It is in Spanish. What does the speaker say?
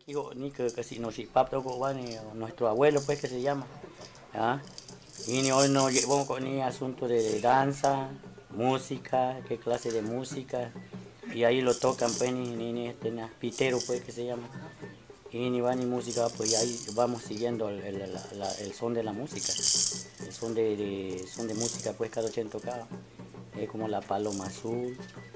Digo, ni que si no si papá nuestro abuelo pues que se llama. ¿Ah? Y ni hoy no llevamos con ni asunto de danza, música, qué clase de música. Y ahí lo tocan pues ni este pitero pues que se llama. Y ni va ni música, pues y ahí vamos siguiendo el son de la música. El son de música pues cada 80 tocaba. Es como la paloma azul,